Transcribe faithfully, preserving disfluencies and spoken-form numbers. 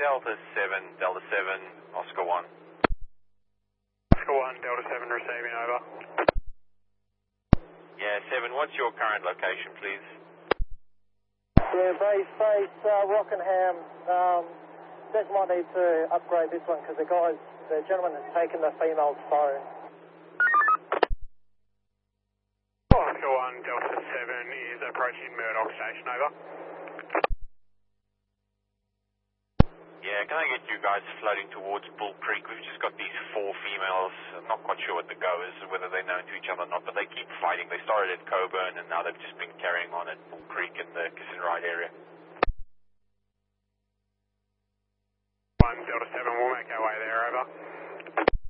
Delta seven, Delta seven, Oscar one. Oscar one, Delta seven receiving, over. Yeah, seven, what's your current location, please? Yeah, base, base, uh, Rockingham. Um, just might need to upgrade this one because the guys, the gentleman has taken the female's phone. Oscar one, Delta seven is approaching Murdoch Station, over. Yeah, can I get you guys floating towards Bull Creek? We've just got these four females. I'm not quite sure what the go is, whether they're known to each other or not, but they keep fighting. They started at Coburn and now they've just been carrying on at Bull Creek in the Kiss and Ride area. one, Delta seven, we'll make our way there, over.